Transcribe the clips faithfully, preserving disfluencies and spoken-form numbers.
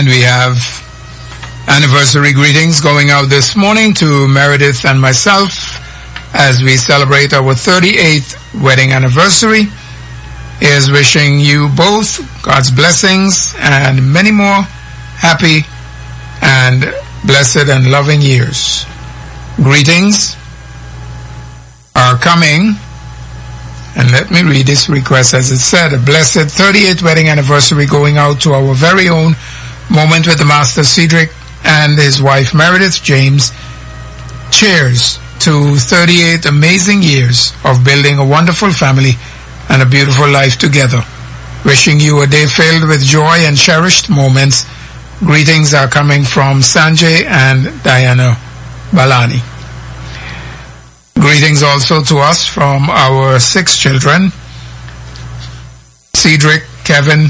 And we have anniversary greetings going out this morning to Meredith and myself as we celebrate our thirty-eighth wedding anniversary. Is wishing you both God's blessings and many more happy and blessed and loving years. Greetings are coming, and let me read this request as it said. A blessed thirty-eighth wedding anniversary going out to our very own Moment with the Master Cedric and his wife Meredith James. Cheers to thirty-eight amazing years of building a wonderful family and a beautiful life together. Wishing you a day filled with joy and cherished moments. Greetings are coming from Sanjay and Diana Balani. Greetings also to us from our six children, Cedric, Kevin,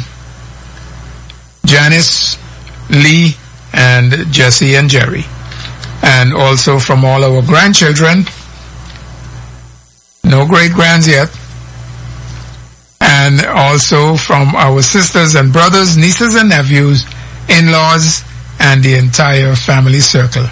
Janice, Lee, and Jesse and Jerry. And also from all our grandchildren, no great-grands yet, and also from our sisters and brothers, nieces and nephews, in-laws, and the entire family circle.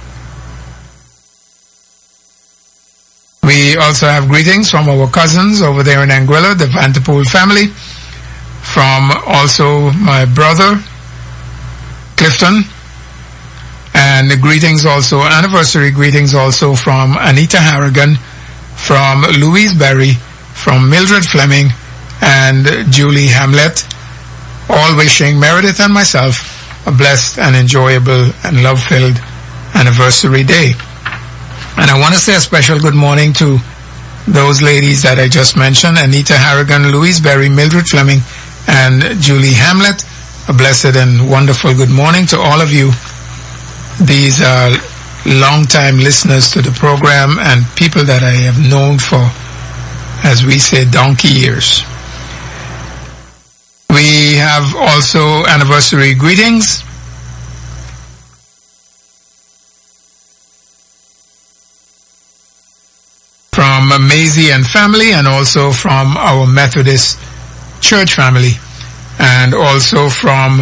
We also have greetings from our cousins over there in Anguilla, the Vanterpool family, from also my brother, Clifton, and greetings also, anniversary greetings also from Anita Harrigan, from Louise Berry, from Mildred Fleming, and Julie Hamlet, all wishing Meredith and myself a blessed and enjoyable and love-filled anniversary day. And I want to say a special good morning to those ladies that I just mentioned, Anita Harrigan, Louise Berry, Mildred Fleming, and Julie Hamlet. A blessed and wonderful good morning to all of you. These are long-time listeners to the program and people that I have known for, as we say, donkey years. We have also anniversary greetings from Maisie and family, and also from our Methodist church family, and also from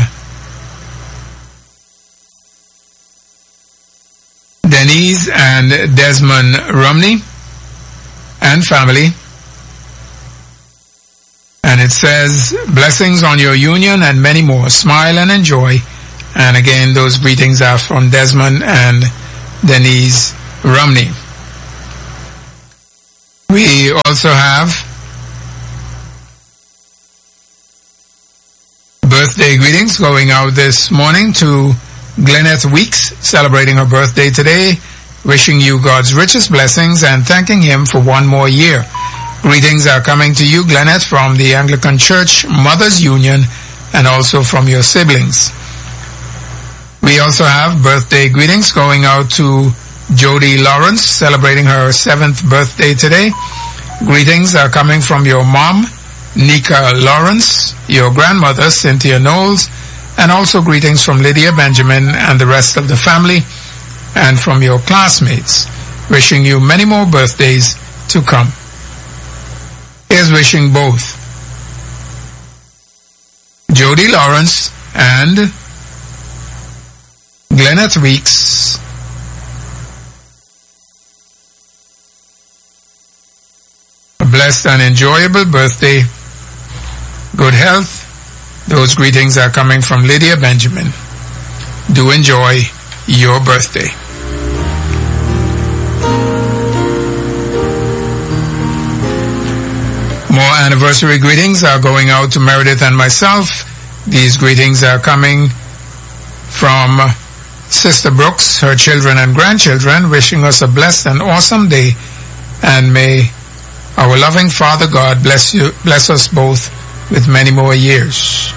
Denise and Desmond Romney and family. And it says, blessings on your union and many more. Smile and enjoy. And again, those greetings are from Desmond and Denise Romney. We also have birthday greetings going out this morning to Glenneth Weeks, celebrating her birthday today. Wishing you God's richest blessings and thanking Him for one more year. Greetings are coming to you, Glenneth, from the Anglican Church Mothers Union and also from your siblings. We also have birthday greetings going out to Jody Lawrence, celebrating her seventh birthday today. Greetings are coming from your mom, Nika Lawrence, your grandmother, Cynthia Knowles, and also greetings from Lydia Benjamin and the rest of the family, and from your classmates. Wishing you many more birthdays to come. Here's wishing both Jody Lawrence and Glenneth Weeks a blessed and enjoyable birthday, good health. Those greetings are coming from Lydia Benjamin. Do enjoy your birthday. More anniversary greetings are going out to Meredith and myself. These greetings are coming from Sister Brooks, her children and grandchildren, wishing us a blessed and awesome day. And may our loving Father God bless you, bless us both with many more years.